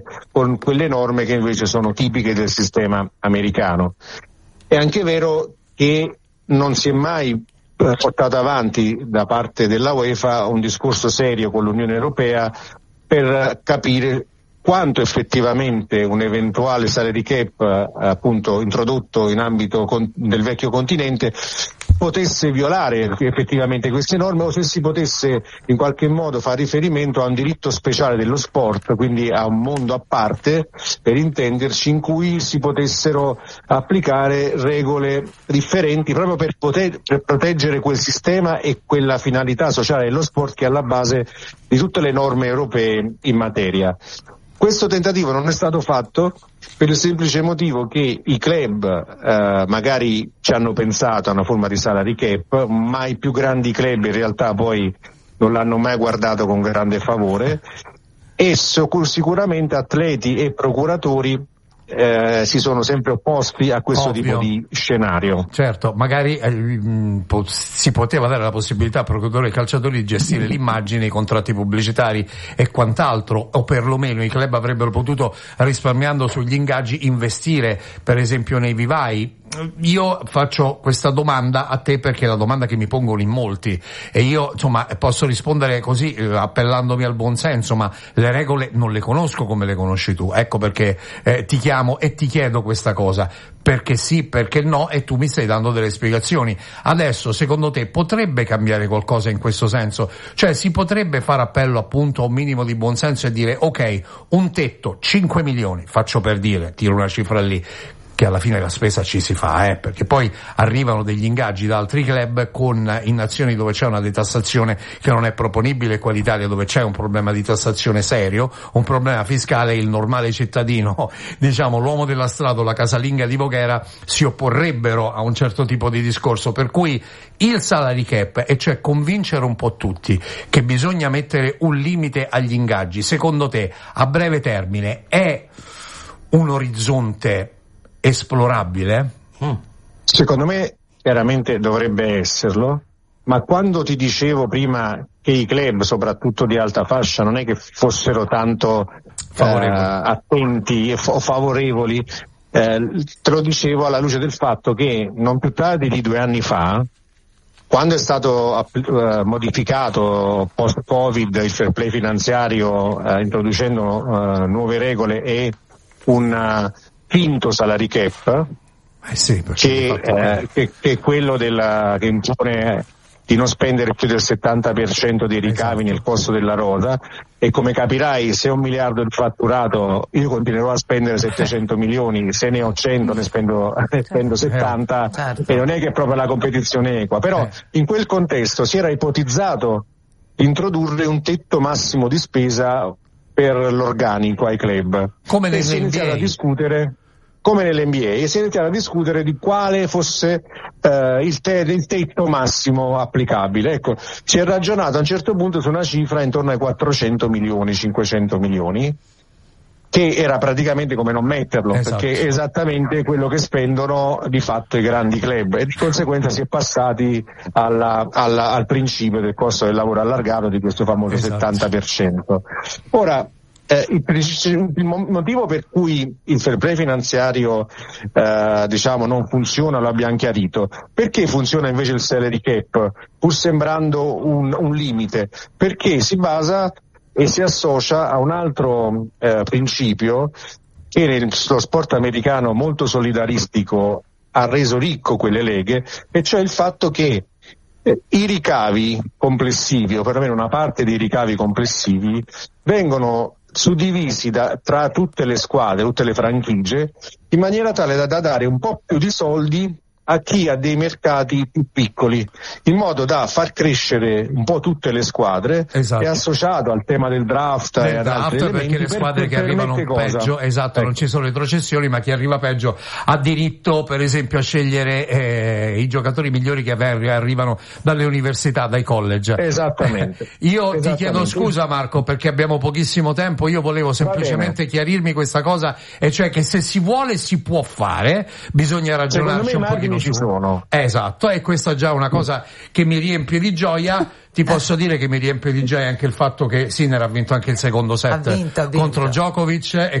con quelle norme che invece sono tipiche del sistema americano. È anche vero che non si è mai portato avanti da parte della UEFA un discorso serio con l'Unione Europea per capire quanto effettivamente un eventuale salary cap appunto introdotto in ambito del vecchio continente potesse violare effettivamente queste norme, o se si potesse in qualche modo fare riferimento a un diritto speciale dello sport, quindi a un mondo a parte, per intenderci, in cui si potessero applicare regole differenti proprio per proteggere quel sistema e quella finalità sociale dello sport che è alla base di tutte le norme europee in materia. Questo tentativo non è stato fatto per il semplice motivo che i club magari ci hanno pensato a una forma di salary cap, ma i più grandi club in realtà poi non l'hanno mai guardato con grande favore, e sicuramente atleti e procuratori si sono sempre opposti a questo tipo di scenario. Certo, magari si poteva dare la possibilità a procuratori e calciatori di gestire l'immagine, i contratti pubblicitari e quant'altro, o perlomeno i club avrebbero potuto, risparmiando sugli ingaggi, investire per esempio nei vivai. Io faccio questa domanda a te perché è la domanda che mi pongono in molti, e io insomma posso rispondere così appellandomi al buon senso, ma le regole non le conosco come le conosci tu, ecco perché ti chiamo e ti chiedo questa cosa, perché sì, perché no, e tu mi stai dando delle spiegazioni. Adesso secondo te potrebbe cambiare qualcosa in questo senso? Cioè si potrebbe fare appello appunto a un minimo di buon senso e dire ok, un tetto 5 milioni, faccio per dire, tiro una cifra lì, che alla fine la spesa ci si fa, perché poi arrivano degli ingaggi da altri club in nazioni dove c'è una detassazione che non è proponibile, qua l'Italia dove c'è un problema di tassazione serio, un problema fiscale, il normale cittadino, diciamo l'uomo della strada o la casalinga di Voghera si opporrebbero a un certo tipo di discorso, per cui il salary cap, e cioè convincere un po' tutti che bisogna mettere un limite agli ingaggi, secondo te a breve termine è un orizzonte esplorabile? Secondo me chiaramente dovrebbe esserlo, ma quando ti dicevo prima che i club, soprattutto di alta fascia, non è che fossero tanto attenti o favorevoli, te lo dicevo alla luce del fatto che non più tardi di 2 anni fa, quando è stato modificato post-Covid il fair play finanziario, introducendo nuove regole e un finto salary cap, che è quello che impone di non spendere più del 70% dei ricavi nel costo della rosa, e come capirai, se ho 1 miliardo di fatturato io continuerò a spendere 700 milioni, se ne ho 100 ne spendo 70, certo. E non è che è proprio la competizione equa, però in quel contesto si era ipotizzato introdurre un tetto massimo di spesa per l'organico ai club, come e si è iniziato a discutere come nell'NBA, e si è iniziato a discutere di quale fosse il tetto massimo applicabile. Ecco, si è ragionato a un certo punto su una cifra intorno ai 400 milioni, 500 milioni, che era praticamente come non metterlo, perché è esattamente quello che spendono di fatto i grandi club, e di conseguenza si è passati al principio del costo del lavoro allargato, di questo famoso 70%. Ora, il motivo per cui il fair play finanziario non funziona lo abbiamo chiarito. Perché funziona invece il salary cap, pur sembrando un limite? Perché si basa e si associa a un altro principio che nello sport americano molto solidaristico ha reso ricco quelle leghe, e cioè il fatto che i ricavi complessivi, o perlomeno una parte dei ricavi complessivi, vengono suddivisi tra tutte le squadre, tutte le franchigie, in maniera tale da dare un po' più di soldi a chi ha dei mercati più piccoli, in modo da far crescere un po' tutte le squadre. È associato al tema del draft e ad altri elementi, perché le squadre che arrivano peggio, non ci sono retrocessioni, ma chi arriva peggio ha diritto per esempio a scegliere i giocatori migliori che arrivano dalle università, dai college. Esattamente. Ti chiedo scusa Marco, perché abbiamo pochissimo tempo, io volevo semplicemente chiarirmi questa cosa, e cioè che se si vuole si può fare, bisogna ragionarci un pochino. meno ci sono. Esatto, e questa è già una cosa che mi riempie di gioia. Ti posso dire che mi riempie di gioia anche il fatto che Sinner ha vinto anche il secondo set contro Djokovic, e